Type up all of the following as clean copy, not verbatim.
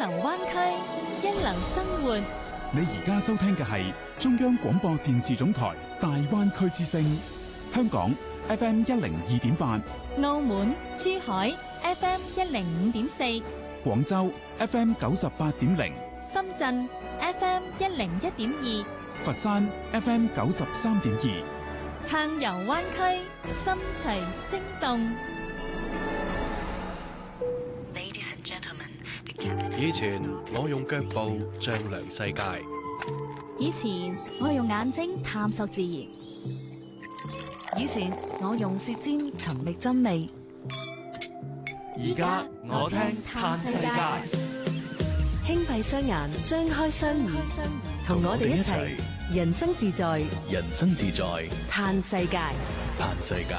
灣區，一流生活。 你而家收聽嘅係中央廣播電視總台大灣區之聲，香港 FM 102.8， 澳門、珠海 FM 105.4， 廣州 FM 98.0， 深圳 FM 101.2， 佛山 FM 93.2， 撐遊灣區，心隨聲動。 以前我用腳步丈量世界， 以前我用眼睛探索自然， 以前我用舌尖尋覓真味， 而家我聽嘆世界。 輕閉雙眼，張開雙耳，同我哋一齊人生自在， 人生自在， 嘆世界， 嘆世界。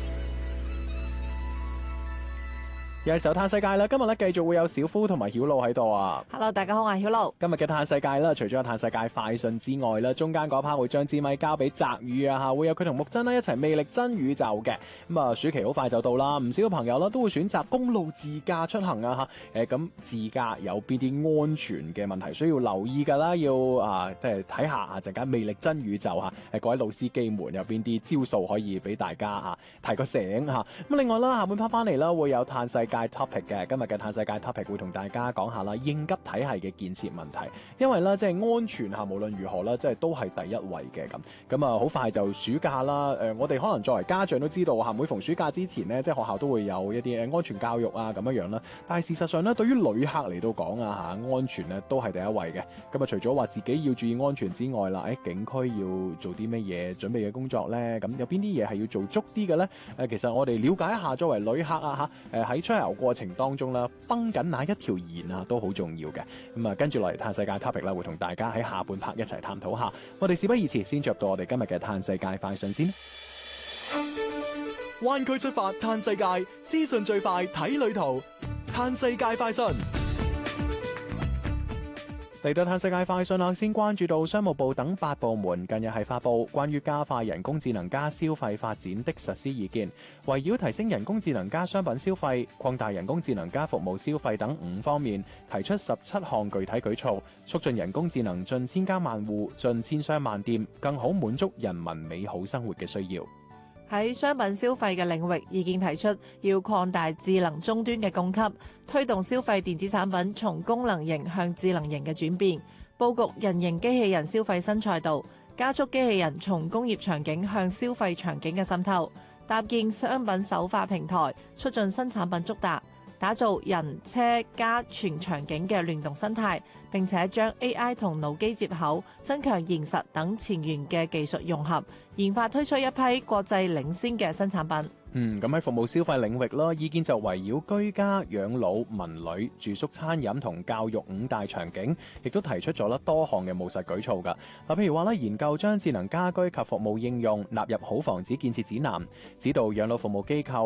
又係時候嘆世界啦！今日咧繼續會有小夫同埋曉露喺度啊。 Hello， 大家好，我係曉露。今日嘅嘆世界啦，除咗有嘆世界快訊之外啦，中間嗰 part 會將支咪交俾澤宇啊吓，會有佢同木真啦一齊魅力真宇宙嘅。咁啊，暑期好快就到啦，唔少嘅朋友啦都會選擇公路自駕出行啊吓。咁自駕有邊啲安全嘅問題需要留意噶啦？要即係睇下啊陣間魅力真宇宙吓，各位老司機們有邊啲招數可以俾大家提個醒吓。咁另外啦，下半 part 翻嚟啦，會有嘆世界 topic 嘅，今日嘅嘆世界 topic 會同大家講下啦，應急體系嘅建設問題，因為咧即係安全無論如何啦，即係都係第一位嘅咁啊，好快就暑假啦，我哋可能作為家長都知道每逢暑假之前呢，即係學校都會有一啲安全教育啊咁樣啦，但係事實上呢，對於旅客嚟到講安全呢都係第一位嘅。咁啊，除咗話自己要注意安全之外啦，景區要做啲乜嘢準備嘅工作呢？咁有邊啲嘢係要做足啲嘅呢？其實我哋了解一下作為旅客喺出遊過程當中啦，繃緊哪一條弦都好重要嘅。咁啊，跟住落嚟嘆世界 topic 啦，會同大家喺下半 part 一齊探討下。我哋事不宜遲，先入到我哋今日嘅嘆世界快訊先。 灣區出發嘆世界，資訊最快睇旅途，嘆世界快訊。 嚟到嘆世界快訊啦，先關注到商務部等8部門近日係發布關於加快人工智能加消費發展的實施意見，圍繞提升人工智能加商品消費、擴大人工智能加服務消費等5方面，提出17項具體舉措，促進人工智能進千家萬戶、進千商萬店，更好滿足人民美好生活嘅需要。 喺商品消費嘅領域，意見提出要擴大智能終端嘅供給，推動消費電子產品從功能型向智能型嘅轉變，佈局人形機器人消費新賽道，加速機器人從工業場景向消費場景嘅滲透，搭建商品首發平台，促進新產品觸達，打造人車家全場景嘅聯動生態，並且將 AI 同腦機接口、增強現實等前沿嘅技術融合，研發推出一批國際領先嘅新產品。 咁喺服務消費領域啦，意見就圍繞居家、養老、文旅、住宿、餐飲同教育5大場景，亦都提出咗多項嘅務實舉措㗎。譬如話咧，研究將智能家居及服務應用納入好房子建設指南，指導養老服務機構